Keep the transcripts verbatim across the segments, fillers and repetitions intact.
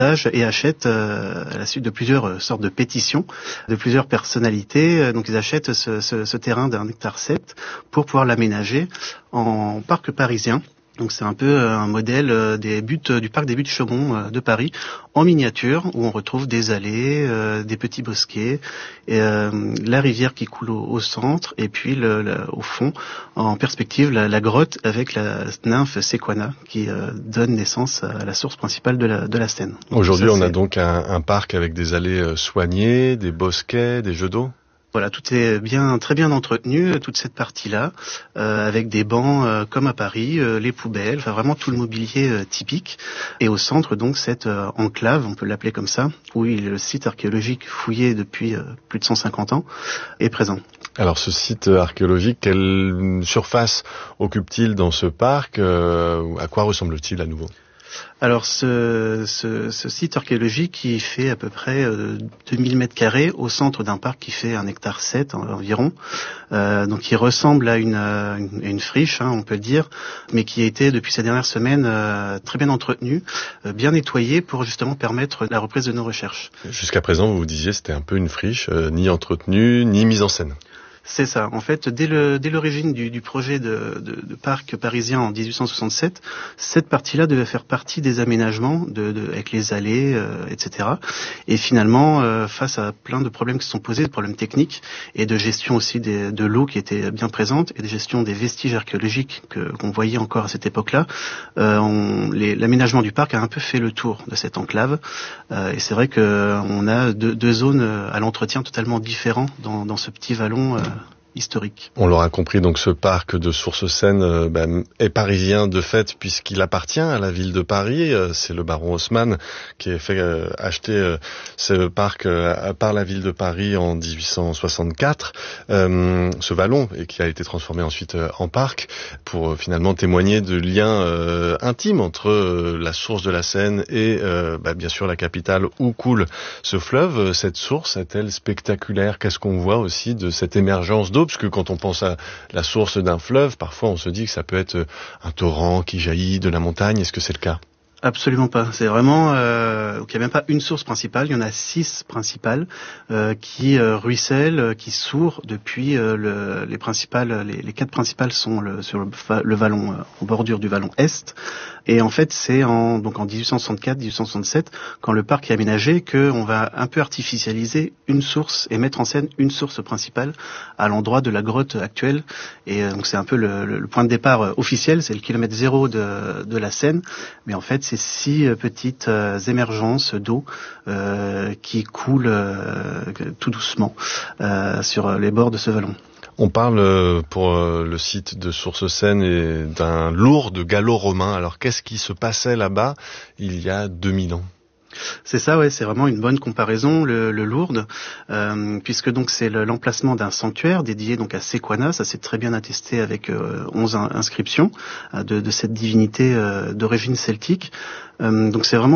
et achètent, euh, à la suite de plusieurs sortes de pétitions, de plusieurs personnalités, donc ils achètent ce, ce, ce terrain d'un hectare sept pour pouvoir l'aménager en parc parisien. Donc c'est un peu un modèle des buttes du parc des Buttes-Chaumont de Paris en miniature, où on retrouve des allées, euh, des petits bosquets, et, euh, la rivière qui coule au, au centre, et puis le, le, au fond, en perspective, la, la grotte avec la nymphe Sequana qui euh, donne naissance à la source principale de la, de la Seine. Aujourd'hui, ça, on a donc un, un parc avec des allées soignées, des bosquets, des jeux d'eau. Voilà, tout est bien, très bien entretenu, toute cette partie-là, euh, avec des bancs euh, comme à Paris, euh, les poubelles, enfin vraiment tout le mobilier euh, typique. Et au centre, donc, cette euh, enclave, on peut l'appeler comme ça, où le site archéologique fouillé depuis euh, plus de cent cinquante ans est présent. Alors ce site archéologique, quelle surface occupe-t-il dans ce parc? euh, À quoi ressemble-t-il à nouveau? Alors ce, ce, ce site archéologique qui fait à peu près euh, deux mille mètres carrés au centre d'un parc qui fait un hectare sept environ, euh, donc il ressemble à une, une, une friche, hein, on peut le dire, mais qui a été depuis ces dernières semaines euh, très bien entretenu, euh, bien nettoyé pour justement permettre la reprise de nos recherches. Jusqu'à présent, vous vous disiez c'était un peu une friche, euh, ni entretenue, ni mise en scène. C'est ça. En fait, dès le dès l'origine du, du projet de, de, de parc parisien en dix-huit cent soixante-sept, cette partie-là devait faire partie des aménagements de, de avec les allées, euh, et cetera. Et finalement, euh, face à plein de problèmes qui se sont posés, de problèmes techniques et de gestion aussi des, de l'eau qui était bien présente et de gestion des vestiges archéologiques que qu'on voyait encore à cette époque-là, euh, on, les, l'aménagement du parc a un peu fait le tour de cette enclave. Euh, et c'est vrai que on a deux, deux zones à l'entretien totalement différents dans, dans ce petit vallon. Euh, historique. On l'aura compris, donc ce parc de Sources-Seine euh, ben, est parisien de fait puisqu'il appartient à la ville de Paris. Euh, c'est le baron Haussmann qui a fait euh, acheter euh, ce parc euh, par la ville de Paris en dix-huit cent soixante-quatre, euh, ce vallon, et qui a été transformé ensuite euh, en parc pour euh, finalement témoigner de liens euh, intimes entre euh, la source de la Seine et euh, ben, bien sûr la capitale où coule ce fleuve. Cette source est-elle spectaculaire? Qu'est-ce qu'on voit aussi de cette émergence d'eau? Parce que quand on pense à la source d'un fleuve, parfois on se dit que ça peut être un torrent qui jaillit de la montagne. Est-ce que c'est le cas? Absolument pas. C'est vraiment, euh, il n'y a même pas une source principale. Il y en a six principales euh, qui euh, ruissellent, euh, qui sourent depuis euh, le, les principales. Les, les quatre principales sont le, sur le, le vallon, euh, en bordure du vallon est. Et en fait, c'est en donc en dix-huit cent soixante-quatre, dix-huit cent soixante-sept, quand le parc est aménagé, que on va un peu artificialiser une source et mettre en scène une source principale à l'endroit de la grotte actuelle. Et euh, donc c'est un peu le, le, le point de départ euh, officiel, c'est le kilomètre zéro de, de la Seine. Mais en fait, ces six petites euh, émergences d'eau euh, qui coulent euh, tout doucement euh, sur les bords de ce vallon. On parle pour le site de Sources-Seine et d'un lourd gallo-romain. Alors qu'est-ce qui se passait là-bas il y a deux mille ans? C'est ça, ouais, c'est vraiment une bonne comparaison, le, le Lourdes, euh, puisque donc c'est le, l'emplacement d'un sanctuaire dédié donc à Sequana. Ça s'est très bien attesté avec euh, onze inscriptions euh, de, de cette divinité euh, d'origine celtique. Euh, donc c'est vraiment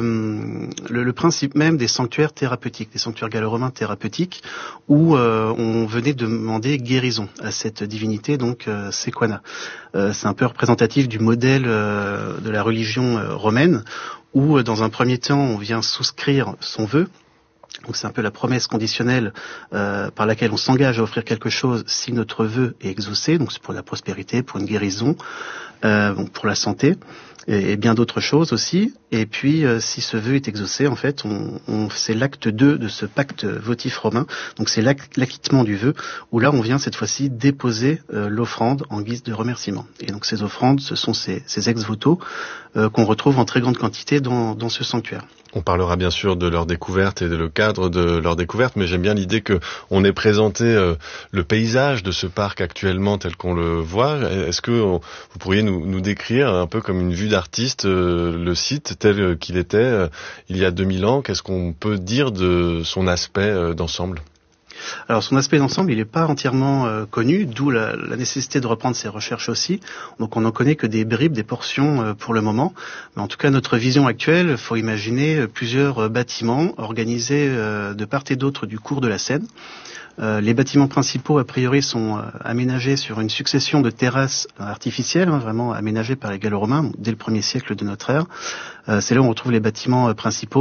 le, le, le principe même des sanctuaires thérapeutiques, des sanctuaires gallo-romains thérapeutiques, où euh, on venait demander guérison à cette divinité, donc euh, Sequana. Euh, c'est un peu représentatif du modèle euh, de la religion euh, romaine, où dans un premier temps on vient souscrire son vœu. Donc c'est un peu la promesse conditionnelle euh, par laquelle on s'engage à offrir quelque chose si notre vœu est exaucé. Donc c'est pour la prospérité, pour une guérison, euh, bon, pour la santé et, et bien d'autres choses aussi. Et puis euh, si ce vœu est exaucé, en fait, on, on c'est l'acte deux de ce pacte votif romain. Donc c'est l'acquittement du vœu, où là on vient cette fois-ci déposer euh, l'offrande en guise de remerciement. Et donc ces offrandes, ce sont ces, ces ex-voto euh, qu'on retrouve en très grande quantité dans, dans ce sanctuaire. On parlera bien sûr de leur découverte et de le cadre de leur découverte, mais j'aime bien l'idée que on ait présenté euh, le paysage de ce parc actuellement tel qu'on le voit. Est-ce que on, vous pourriez nous, nous décrire un peu comme une vue d'artiste euh, le site tel qu'il était euh, il y a deux mille ans? Qu'est-ce qu'on peut dire de son aspect euh, d'ensemble? Alors son aspect d'ensemble, il n'est pas entièrement euh, connu, d'où la, la nécessité de reprendre ses recherches aussi. Donc on n'en connaît que des bribes, des portions euh, pour le moment. Mais en tout cas, notre vision actuelle, il faut imaginer plusieurs euh, bâtiments organisés euh, de part et d'autre du cours de la Seine. Euh, les bâtiments principaux, a priori, sont euh, aménagés sur une succession de terrasses artificielles, hein, vraiment aménagées par les Gallo-Romains dès le premier siècle de notre ère. Euh, c'est là où on retrouve les bâtiments euh, principaux.